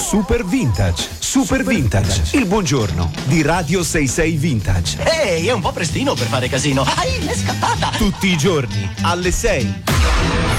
Super Vintage. Super Vintage. Il buongiorno di Radio 66 Vintage. Ehi, è un po' prestino per fare casino. Ai, è scappata! Tutti i giorni alle 6.